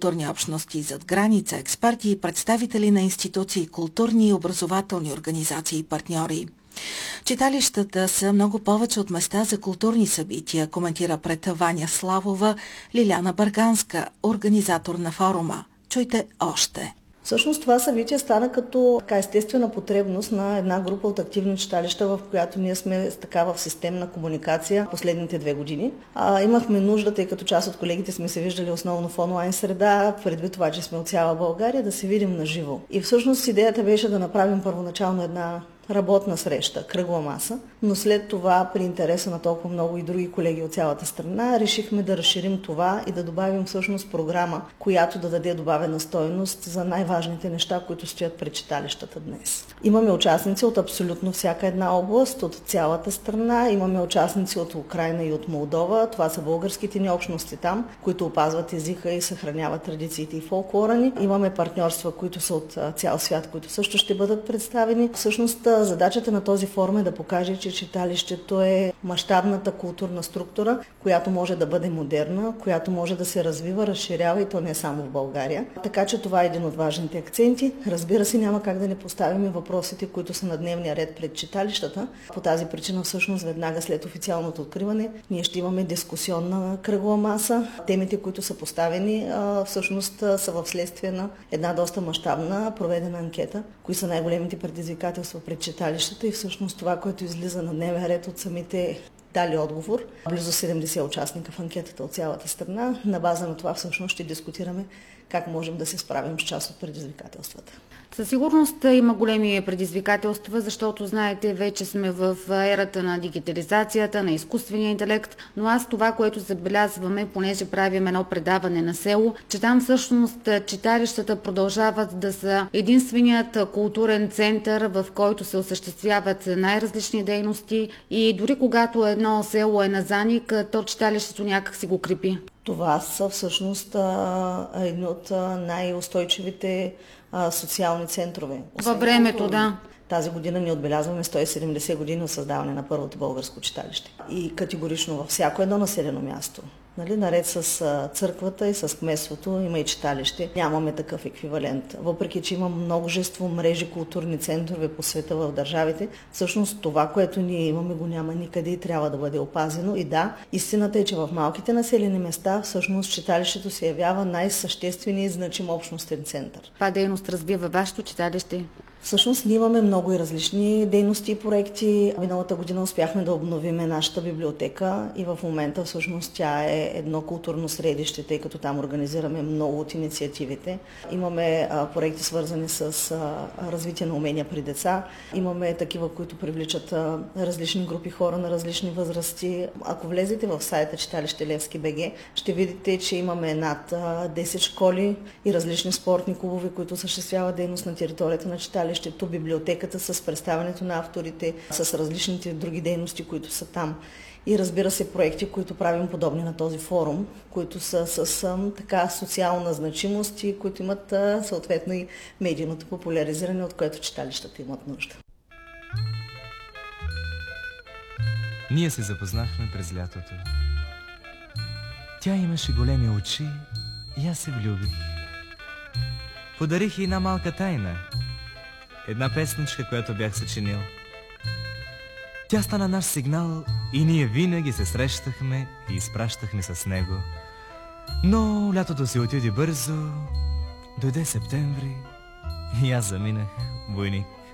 културни общности зад граница, експерти и представители на институции, културни и образователни организации и партньори. Читалищата са много повече от места за културни събития, коментира пред Ваня Славова Лиляна Бърганска, организатор на форума. Чуйте още. Всъщност това събитие стана като естествена потребност на една група от активни читалища, в която ние сме в системна комуникация последните 2 години. Имахме нужда, тъй като част от колегите сме се виждали основно в онлайн среда, предвид това, че сме от цяла България, да се видим на живо. И всъщност идеята беше да направим първоначално една работна среща, кръгла маса, но след това при интереса на толкова много и други колеги от цялата страна решихме да разширим това и да добавим всъщност програма, която да даде добавена стойност за най-важните неща, които стоят пред читалищата днес. Имаме участници от абсолютно всяка една област, от цялата страна, имаме участници от Украйна и от Молдова, това са българските ни общности там, които опазват езика и съхраняват традициите и фолклора ни. Имаме партньорства, които са от цял свят, които също ще бъдат представени. Всъщност задачата на този форум е да покаже, че читалището е мащабната културна структура, която може да бъде модерна, която може да се развива, разширява и то не само в България. Така че това е един от важните акценти. Разбира се, няма как да не поставим въпросите, които са на дневния ред пред читалищата. По тази причина всъщност веднага след официалното откриване ние ще имаме дискусионна кръгла маса. Темите, които са поставени, всъщност са в следствие на една доста мащабна проведена анкета, кои са най-големите предизвикателства пред читалищата и всъщност това, което излиза на дневен ред от самите дали отговор. Близо 70 участника в анкетата от цялата страна. На база на това всъщност ще дискутираме как можем да се справим с част от предизвикателствата. Със сигурност има големи предизвикателства, защото знаете, вече сме в ерата на дигитализацията, на изкуствения интелект, но аз това, което забелязваме, понеже правим едно предаване на село, че там всъщност читалищата продължават да са единственият културен център, в който се осъществяват най-различни дейности и дори когато едно село е на заник, то читалището някак си го крепи. Това са всъщност едни от най-устойчивите социални центрове. Във времето, да. Тази година ни отбелязваме 170 години от създаване на първото българско читалище. И категорично във всяко едно населено място, наред с църквата и с кметството има и читалище. Нямаме такъв еквивалент. Въпреки че има множество мрежи, културни центрове по света в държавите, всъщност това, което ние имаме, го няма никъде и трябва да бъде опазено. И да, истината е, че в малките населени места всъщност читалището се явява най-същественият и значим общностен център. Каква дейност развива вашето читалище? Всъщност ние имаме много и различни дейности и проекти. Миналата година успяхме да обновим нашата библиотека и в момента всъщност тя е едно културно средище, тъй като там организираме много от инициативите. Имаме проекти свързани с развитие на умения при деца. Имаме такива, които привличат различни групи хора на различни възрасти. Ако влезете в сайта Читалище Левски БГ, ще видите, че имаме над 10 школи и различни спортни клубове, които осъществяват дейност на територията на читалището, библиотеката с представянето на авторите, с различните други дейности, които са там. И разбира се, проекти, които правим подобни на този форум, които са с социална значимост и които имат съответно и медийното популяризиране, от което читалищата имат нужда. Ние се запознахме през лятото. Тя имаше големи очи и аз се влюбих. Подарих й една малка тайна. Една песничка, която бях съчинил. Тя стана наш сигнал и ние винаги се срещахме и изпращахме с него. Но лятото си отиде бързо, дойде септември и аз заминах войник.